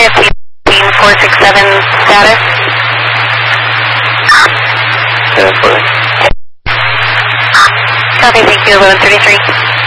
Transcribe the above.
JFK 467 status. 7-4. Copy, thank you, 1133.